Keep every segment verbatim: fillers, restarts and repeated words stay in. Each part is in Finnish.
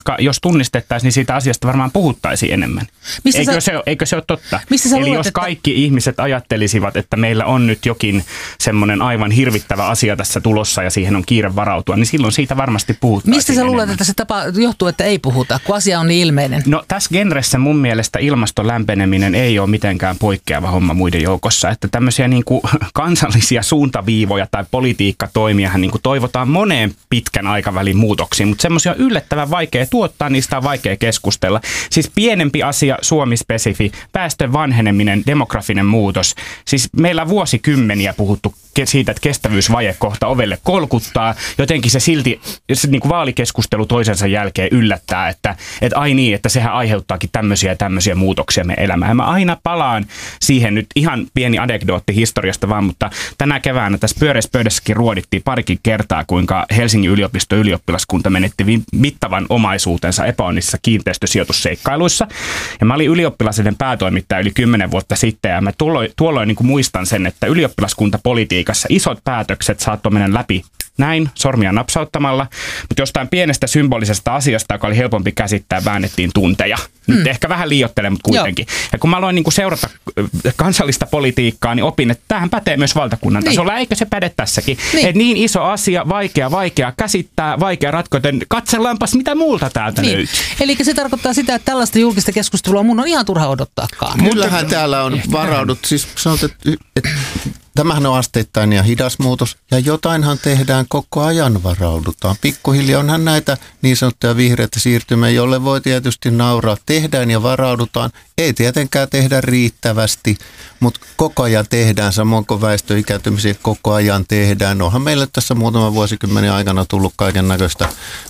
jos tunnistettaisiin, niin siitä asiasta varmaan puhuttaisiin enemmän. Eikö, sä, se, eikö se ole totta? Eli luulet, jos että... kaikki ihmiset ajattelisivat, että meillä on nyt jokin semmoinen aivan hirvittävä asia tässä tulossa ja siihen on kiire varautua, niin silloin siitä varmasti puhuttaisiin Mistä sä luulet, enemmän. että se tapa johtuu, että ei puhuta, kun asia on niin ilmeinen? No tässä genressä mun mielestä ilmaston lämpeneminen ei ole mitenkään poikkeava homma muiden joukossa. Että tämmöisiä niin kuin kansallisia suuntaviivoja tai politiikkatoimiahan niin kuin toivotaan moneen pitkän aikavälin muutoksiin, mutta semmoisia on yllättävän vaikea tuottaa, niistä on vaikea keskustella. Siis pienempi asia, Suomi-spesifi, päästön vanheneminen, demografinen muutos. Siis meillä on vuosikymmeniä puhuttu siitä, että kestävyysvaje kohta ovelle kolkuttaa. Jotenkin se silti se niin kuin vaalikeskustelu toisensa jälkeen yllättää, että, että ai niin, että sehän aiheuttaakin tämmöisiä ja tämmöisiä muutoksia meidän elämään. Mä aina palaan siihen nyt ihan pieni anekdootti historiasta vaan, mutta tänä keväänä tässä pyöreässä pöydässäkin ruodittiin parikin kertaa, kuinka Helsingin yliopiston ylioppilaskunta menetti mittavan omaisuutensa epäonnisissa kiinteistösijoitusseikkailuissa. Ja mä olin ylioppilaiden päätoimittaja yli kymmenen vuotta sitten ja mä tuolloin, tuolloin niin kuin muistan sen, että ylioppilaskuntapolitiikassa isot päätökset saattoi mennä läpi näin sormia napsauttamalla, mutta jostain pienestä symbolisesta asiasta, joka oli helpompi käsittää, väännettiin tunteja. Nyt mm. ehkä vähän liioittelen, mutta kuitenkin. Joo. Ja kun mä aloin niin kuin seurata kansallista politiikkaa, niin opin, että tämähän pätee myös valtakunnan niin. tasolla. Eikö se päde tässäkin? Niin. Että niin iso asia, vaikea, vaikea käsittää, vaikea ratkoa, katsellaanpas mitä muulta täältä niin. löytyy. Eli se tarkoittaa sitä, että tällaista julkista keskustelua mun on ihan turha odottaakaan. Kyllähän täällä on varaudut. Siis sanot, että, että tämähän on asteittain ja hidas muutos, ja jotainhan tehdään koko ajan varaudutaan. Pikkuhiljaa onhan näitä niin sanottuja vihreitä siirtymiä, jolle voi tietysti nauraa. Tehdään ja varaudutaan. Ei tietenkään tehdä riittävästi, mutta koko ajan tehdään, samoin kuin väestön ikääntymisiä koko ajan tehdään. Onhan meille tässä muutaman vuosikymmenen aikana tullut kaiken näköistä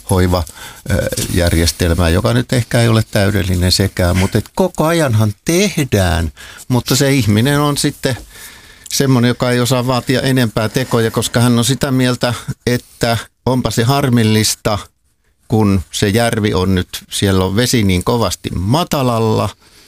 hoivajärjestelmää, joka nyt ehkä ei ole täydellinen sekään, mutta et koko ajanhan tehdään, mutta se ihminen on sitten semmoinen, joka ei osaa vaatia enempää tekoja, koska hän on sitä mieltä, että onpa se harmillista, kun se järvi on nyt, siellä on vesi niin kovasti matalalla,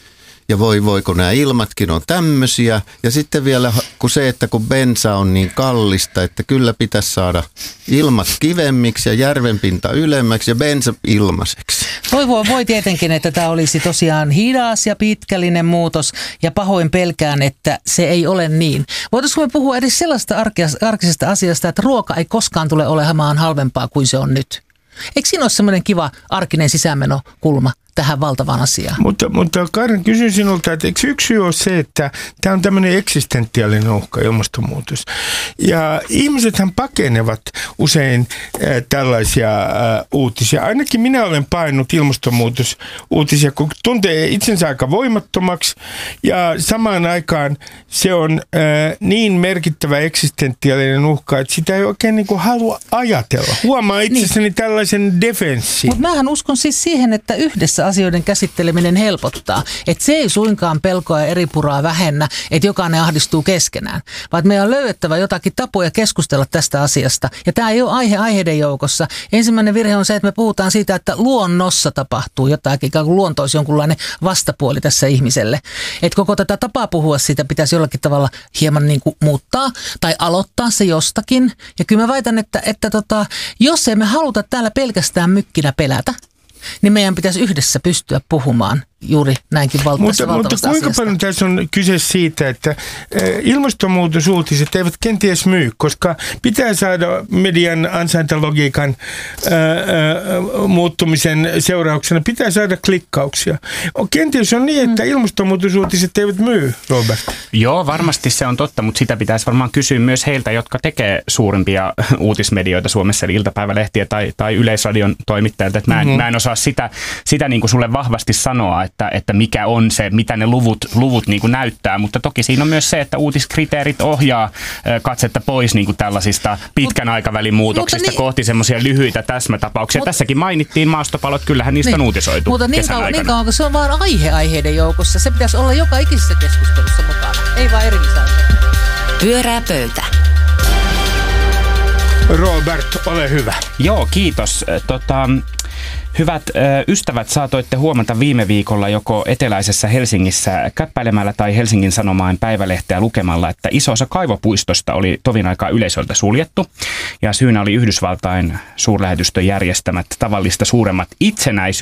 ja voi voi, kun nämä ilmatkin on tämmöisiä. Ja sitten vielä kun se, että kun bensa on niin kallista, että kyllä pitäisi saada ilmat kivemmiksi ja järvenpinta ylemmäksi ja bensa ilmaiseksi. Toivoa voi tietenkin, että tämä olisi tosiaan hidas ja pitkällinen muutos ja pahoin pelkään, että se ei ole niin. Voitaisiinko me puhua edes sellaista arkisesta asiasta, että ruoka ei koskaan tule olemaan halvempaa kuin se on nyt? Eikö siinä ole semmoinen kiva arkinen sisäänmenokulma tähän valtavaan asiaan? Mutta, mutta Karin, kysyn sinulta, että eikö yksi syy ole se, että tämä on tämmöinen eksistentiaalinen uhka, ilmastonmuutos. Ja ihmisethän pakenevat usein äh, tällaisia äh, uutisia. Ainakin minä olen painut ilmastonmuutosuutisia, kun tuntee itsensä aika voimattomaksi. Ja samaan aikaan se on äh, niin merkittävä eksistentiaalinen uhka, että sitä ei oikein niin kuin halua ajatella. Huomaa itsessäni niin. tällaisen defenssin. Mutta mähän uskon siis siihen, että yhdessä asioiden käsitteleminen helpottaa. Että se ei suinkaan pelkoa ja eripuraa vähennä, että jokainen ahdistuu keskenään. Vaan meidän on löydettävä jotakin tapoja keskustella tästä asiasta. Ja tämä ei ole aihe aiheiden joukossa. Ensimmäinen virhe on se, että me puhutaan siitä, että luonnossa tapahtuu jotakin, ikään kuin luonto olisi jonkunlainen vastapuoli tässä ihmiselle. Että koko tätä tapaa puhua siitä pitäisi jollakin tavalla hieman niin kuin muuttaa tai aloittaa se jostakin. Ja kyllä mä väitän, että, että tota, jos emme haluta täällä pelkästään mykkinä pelätä, niin meidän pitäisi yhdessä pystyä puhumaan juuri näinkin valtavasta mutta, mutta kuinka asiasta. paljon tässä on kyse siitä, että ilmastonmuutosuutiset eivät kenties myy, koska pitää saada median ansaintalogiikan ää, ää, muuttumisen seurauksena, pitää saada klikkauksia. Kenties on niin, että ilmastonmuutosuutiset eivät myy, Robert. Joo, varmasti se on totta, mutta sitä pitäisi varmaan kysyä myös heiltä, jotka tekee suurimpia uutismedioita Suomessa, eli iltapäivälehtiä tai, tai Yleisradion toimittajilta. Mä en, mm-hmm. mä en osaa sitä, sitä niin kuin sulle vahvasti sanoa, että, että mikä on se, mitä ne luvut, luvut niin kuin näyttää, mutta toki siinä on myös se, että uutiskriteerit ohjaa katsetta pois niin kuin tällaisista pitkän Mut, aikavälin muutoksista niin, kohti semmoisia lyhyitä täsmätapauksia. Mut, Tässäkin mainittiin maastopalot, kyllähän niistä niin, on uutisoitu mutta niin kesän kauan, aikana. Niin kauan, kun se on vaan aihe aiheiden joukossa, se pitäisi olla joka ikisessä keskustelussa mukana, ei vaan erillisaihe. Pyörää pöytä. Robert, ole hyvä. Joo, kiitos. Tota, Hyvät ö, ystävät, saatoitte huomata viime viikolla joko eteläisessä Helsingissä käppäilemällä tai Helsingin Sanomain päivälehteä lukemalla, että iso osa kaivopuistosta oli tovin aikaa yleisöltä suljettu. Ja syynä oli Yhdysvaltain suurlähetystön järjestämät tavallista suuremmat itsenäisyys